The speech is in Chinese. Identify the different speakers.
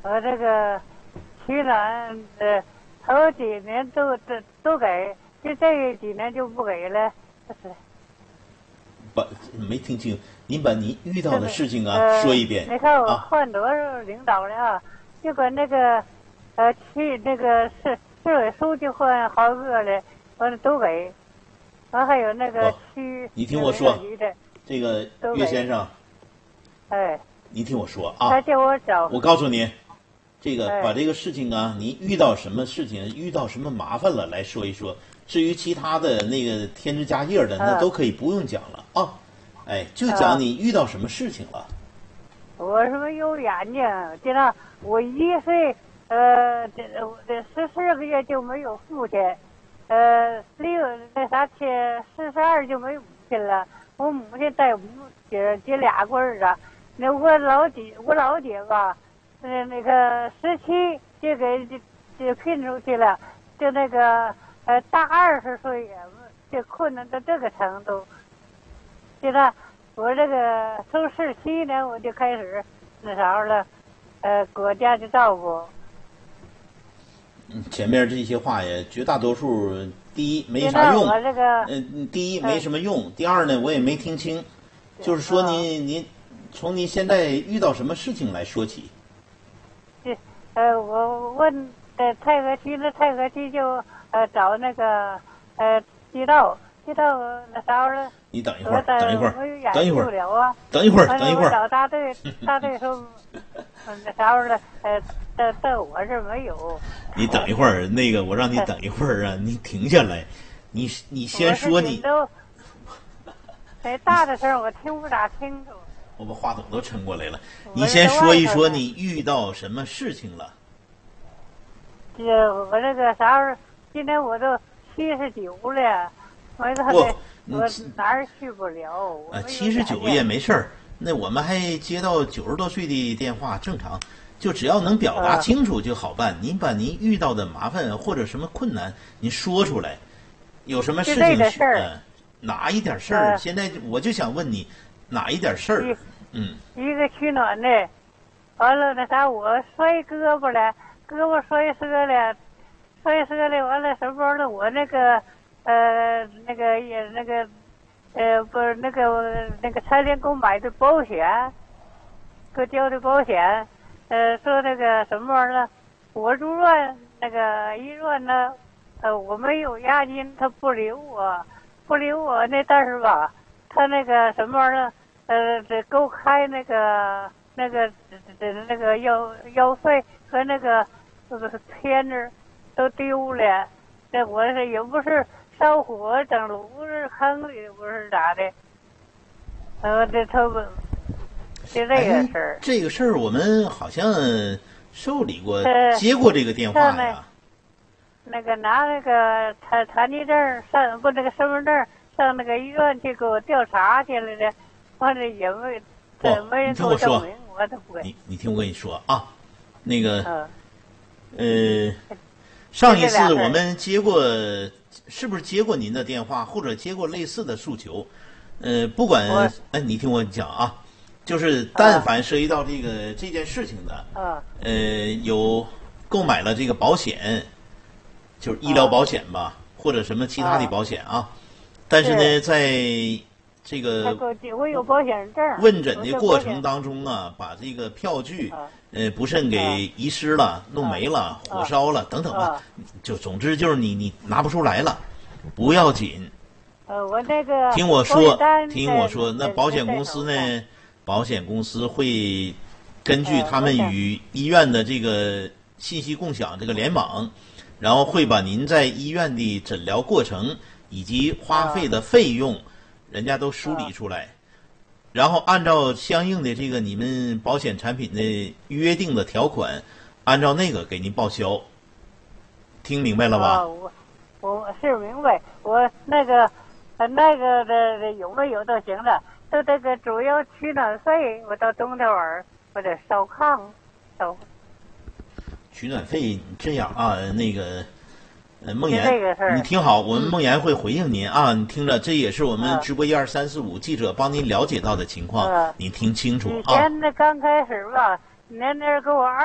Speaker 1: 我这个取暖头几年都给，就这几年就不给了。
Speaker 2: 没听清，您把您遇到的事情说一遍。
Speaker 1: 你看我换多少领导了啊？就管那个去那个市委书记换好个了，完了都给。完还有那个区，
Speaker 2: 你听我说，这个岳先生，
Speaker 1: 哎，
Speaker 2: 你听我说啊，
Speaker 1: 他叫我找，
Speaker 2: 我告诉您，这个把这个事情您遇到什么事情，遇到什么麻烦了来说一说。至于其他的那个添枝加叶的，那都可以不用讲了啊。哎，就讲你遇到什么事情了。
Speaker 1: 我什么有眼睛？就那我1岁，这14个月就没有父亲。42就没母亲了，我母亲带我姐俩过日子。那我老姐吧，那个17就给聘出去了，就那个大20岁就困难到这个程度。现在我这个从17年我就开始那啥了，国家的照顾。
Speaker 2: 前面这些话呀，绝大多数第一没啥用，第一没什么用，第二呢我也没听清，就是说您从您现在遇到什么事情来说起。
Speaker 1: 我问太和区就找那个街道那啥了。
Speaker 2: 你等一会儿，等一会儿。
Speaker 1: 找大队说那啥了，到我这没有。
Speaker 2: 你等一会儿，那个我让你等一会儿啊，你停下来，你先说你。
Speaker 1: 大的声我听不咋清楚。
Speaker 2: 我把话筒都撑过来了，你先说一说你遇到什么事情了。
Speaker 1: 我这个啥，今年我都79了，我哪儿去不了。
Speaker 2: 79也没事儿，那我们还接到90多岁的电话，正常。就只要能表达清楚就好办。您把您遇到的麻烦或者什么困难，您说出来。有什么事情哪一点事儿？现在我就想问你，哪一点事儿？
Speaker 1: 一个取暖的，完了那啥，我摔胳膊了，胳膊摔折了，完了什么了？我那个不是那个财联给我买的保险，给我交的保险。说那个什么玩意儿，我入院那个医院呢，我没有押金，他不留我那，但是吧，他那个什么玩意儿，这给我开那个药费和那个片子都丢了，这我是也不是烧火整炉子坑里，不是咋的，这他不。就这个事儿，
Speaker 2: 这个事儿我们好像受理过，接过这个电话呀。
Speaker 1: 那个拿那个残疾证上不那个身份证上那个医院去给我调查去了的，完了也没人给我证明，我都不给。
Speaker 2: 你听我跟你说啊，那个上一次我们接过，是不是接过您的电话，或者接过类似的诉求？不管你听我讲啊。就是但凡涉及到这件事情的，有购买了这个保险，就是医疗保险吧，或者什么其他的保险啊。但是呢，在这个
Speaker 1: 我有保险证
Speaker 2: 问诊的过程当中把这个票据不慎给遗失了、弄没了、火烧了等等吧，就总之就是你拿不出来了，不要紧。
Speaker 1: 我那个
Speaker 2: 听我说，那保险公司呢？保险公司会根据他们与医院的这个信息共享这个联网，然后会把您在医院的诊疗过程以及花费的费用，人家都梳理出来，然后按照相应的这个你们保险产品的约定的条款，按照那个给您报销。听明白了吧？
Speaker 1: 我是明白，我那个的有没有都行了。就这个主要取暖费，我到冬天玩，我得烧炕烧。
Speaker 2: 取暖费这样啊，那个梦妍，你听好，我们梦妍会回应您啊。你听着，这也是我们直播12345记者帮您了解到的情况，你听清楚啊。
Speaker 1: 以前那刚开始吧，年给我